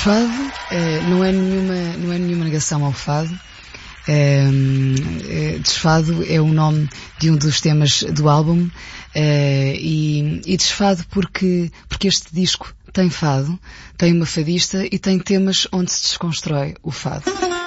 Desfado não é nenhuma negação ao fado. Desfado é o nome de um dos temas do álbum, e desfado porque este disco tem fado, tem uma fadista e tem temas onde se desconstrói o fado.